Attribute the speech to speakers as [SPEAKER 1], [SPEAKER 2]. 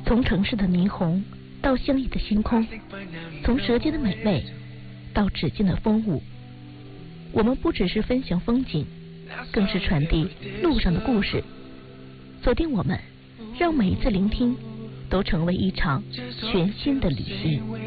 [SPEAKER 1] 从城市的霓虹到乡野的星空，从舌尖的美味到指尖的风舞，我们不只是分享风景，更是传递路上的故事。锁定我们，让每一次聆听都成为一场全新的旅行。